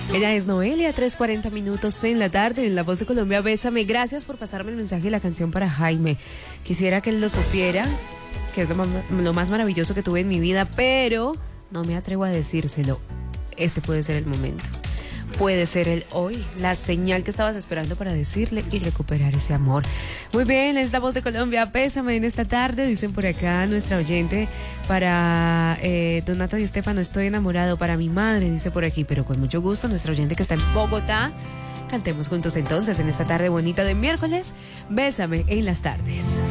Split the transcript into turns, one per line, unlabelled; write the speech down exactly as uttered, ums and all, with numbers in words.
Ella es Noelia, tres cuarenta minutos en la tarde, en La Voz de Colombia. Bésame, gracias por pasarme el mensaje y la canción para Jaime. Quisiera que él lo supiera, que es lo más, lo más maravilloso que tuve en mi vida, pero no me atrevo a decírselo. Este puede ser el momento. Puede ser el hoy, la señal que estabas esperando para decirle y recuperar ese amor. Muy bien, es La Voz de Colombia. Bésame en esta tarde, dicen por acá nuestra oyente. Para eh, Donato y Estefano, estoy enamorado. Para mi madre, dice por aquí, pero con mucho gusto, nuestra oyente que está en Bogotá. Cantemos juntos entonces en esta tarde bonita de miércoles. Bésame en las tardes.